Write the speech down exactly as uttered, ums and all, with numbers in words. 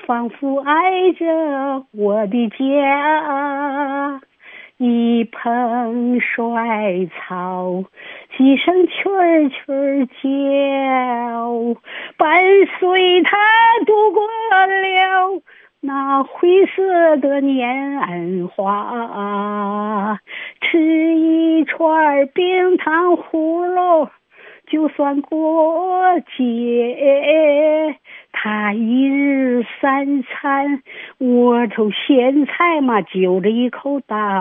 仿佛爱着我的家。一捧衰草，几声蛐儿蛐儿叫，伴随它度过了那灰色的年华。吃一串冰糖葫芦就算过节，他一日三餐窝头咸菜嘛，就着一口大